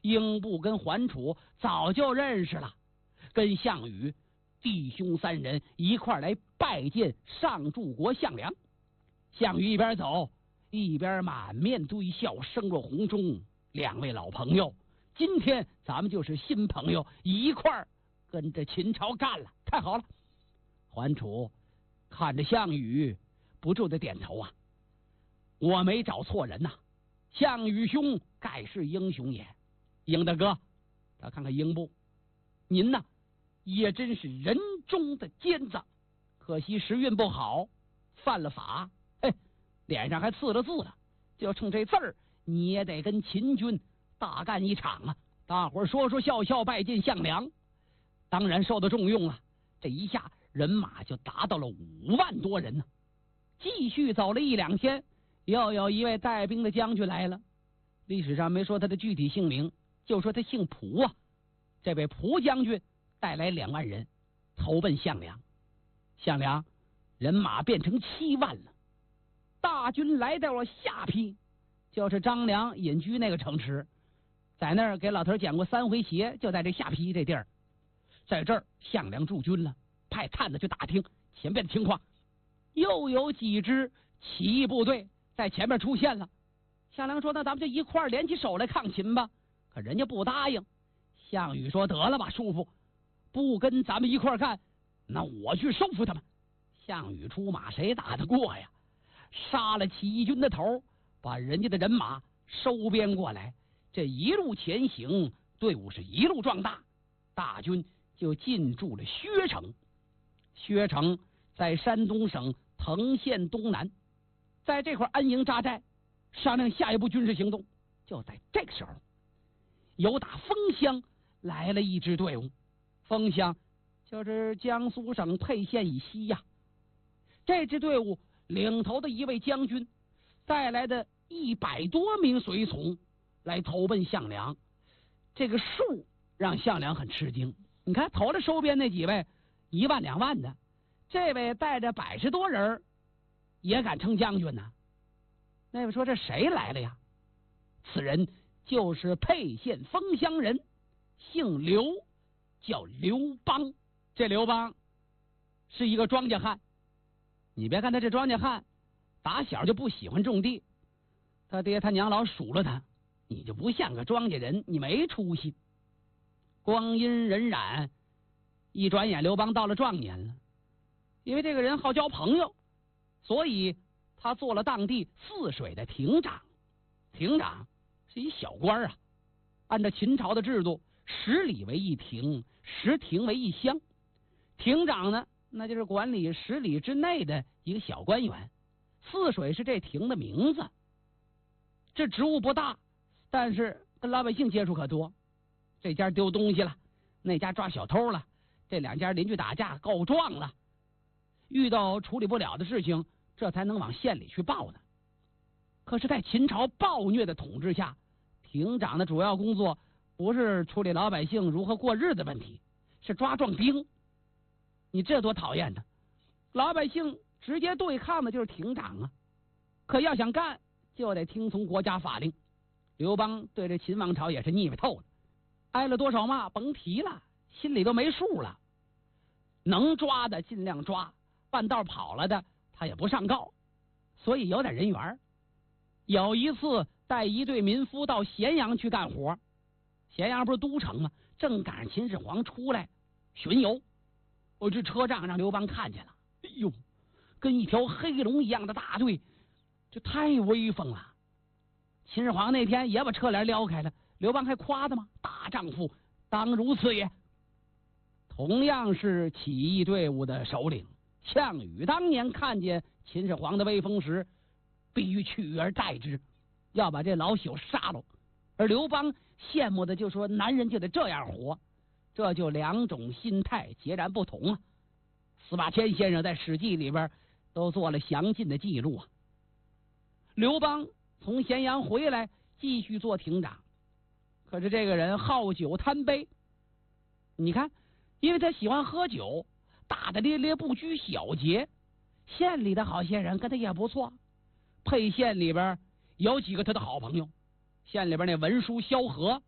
英布跟桓楚早就认识了，跟项羽弟兄三人一块来拜见上柱国项梁。项羽一边走一边满面堆笑，声若洪钟。两位老朋友，今天咱们就是新朋友，一块儿跟着秦朝干了，太好了。桓楚看着项羽，不住的点头啊，我没找错人呐，项羽兄盖是英雄也。英大哥，他看看英布，您呢也真是人中的尖子，可惜时运不好，犯了法，脸上还刺了字了，就冲这字儿，你也得跟秦军大干一场啊！大伙儿说说笑笑拜见项梁，当然受到重用啊。这一下人马就达到了5万多人呢。继续走了1、2天，又有一位带兵的将军来了，历史上没说他的具体姓名，就说他姓蒲啊。这位蒲将军带来2万人，投奔项梁。项梁人马变成7万了。大军来到了下邳，就是张良隐居那个城池，在那儿给老头讲过3回邪，就在这下邳这地儿。在这儿项梁驻军了，派探子去打听前边的情况。又有几支起义部队在前面出现了。项梁说：“那咱们就一块儿联起手来抗秦吧。”可人家不答应。项羽说：“得了吧，叔父，不跟咱们一块儿干，那我去收服他们。”项羽出马，谁打得过呀？杀了起义军的头，把人家的人马收编过来。这一路前行，队伍是一路壮大，大军就进驻了薛城。薛城在山东省滕县东南，在这块安营扎寨，商量下一步军事行动。就在这个时候，由打丰乡来了一支队伍。丰乡就是江苏省沛县以西呀。这支队伍领头的一位将军带来的100多名随从来投奔项梁，这个数让项梁很吃惊。你看头了收编那几位1万2万的，这位带着100多人也敢称将军呢。那位说这谁来了呀？此人就是沛县丰乡人，姓刘，叫刘邦。这刘邦是一个庄稼汉，你别看他这庄稼汉打小就不喜欢种地，他爹他娘老数落他，你就不像个庄稼人，你没出息。光阴荏苒，一转眼刘邦到了壮年了。因为这个人好交朋友，所以他做了当地泗水的亭长。亭长是一小官啊，按照秦朝的制度，10里为一亭，10亭为一乡。亭长呢，那就是管理10里之内的一个小官员。泗水是这亭的名字。这职务不大，但是跟老百姓接触可多。这家丢东西了，那家抓小偷了，这2家邻居打架告状了，遇到处理不了的事情，这才能往县里去报呢。可是，在秦朝暴虐的统治下，亭长的主要工作不是处理老百姓如何过日子问题，是抓壮丁。你这多讨厌呢！老百姓直接对抗的就是亭长啊。可要想干，就得听从国家法令。刘邦对这秦王朝也是腻歪透了，挨了多少骂甭提了，心里都没数了。能抓的尽量抓，半道跑了的他也不上告，所以有点人缘。有一次带一队民夫到咸阳去干活，咸阳不是都城吗？正赶上秦始皇出来巡游，这车仗让刘邦看见了，哎呦，跟一条黑龙一样的大队，这太威风了。秦始皇那天也把车帘撩开了，刘邦还夸他吗？大丈夫当如此也。同样是起义队伍的首领，项羽当年看见秦始皇的威风时，必须取而代之，要把这老朽杀了。而刘邦羡慕的就说男人就得这样活，这就2种心态截然不同啊。司马迁先生在《史记》里边都做了详尽的记录啊。刘邦从咸阳回来，继续做亭长，可是这个人好酒贪杯。你看，因为他喜欢喝酒，大大咧咧，不拘小节。县里的好些人跟他也不错，沛县里边有几个他的好朋友。县里边那文书萧何